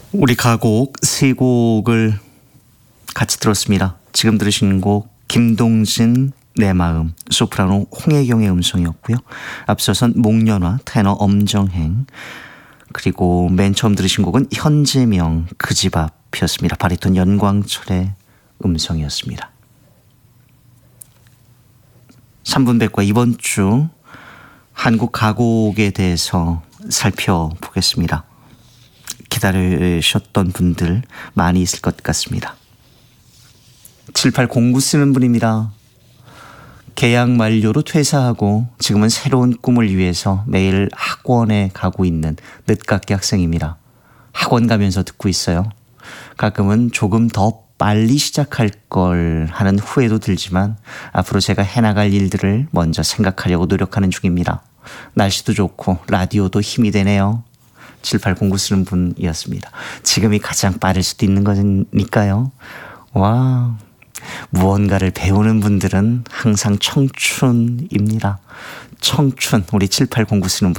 우리 가곡 세 곡을 같이 들었습니다. 지금 들으신 곡 김동진 내 마음, 소프라노 홍혜경의 음성이었고요. 앞서선 목련화 테너 엄정행, 그리고 맨 처음 들으신 곡은 현재명 그 집 앞이었습니다. 바리톤 연광철의 음성이었습니다. 3분백과 이번 주 한국 가곡에 대해서 살펴보겠습니다. 기다리셨던 분들 많이 있을 것 같습니다. 7809 쓰는 분입니다. 계약 만료로 퇴사하고 지금은 새로운 꿈을 위해서 매일 학원에 가고 있는 늦깎이 학생입니다. 학원 가면서 듣고 있어요. 가끔은 조금 더 빨리 시작할 걸 하는 후회도 들지만 앞으로 제가 해나갈 일들을 먼저 생각하려고 노력하는 중입니다. 날씨도 좋고 라디오도 힘이 되네요. 7809 쓰는 분이었습니다. 지금이 가장 빠를 수도 있는 거니까요. 와, 무언가를 배우는 분들은 항상 청춘입니다. 청춘, 우리 7809 쓰는 분.